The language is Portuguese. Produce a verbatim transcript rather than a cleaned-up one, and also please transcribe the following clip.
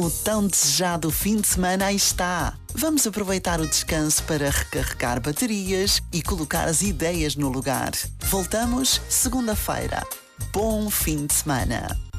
O tão desejado fim de semana aí está. Vamos aproveitar o descanso para recarregar baterias e colocar as ideias no lugar. Voltamos segunda-feira. Bom fim de semana.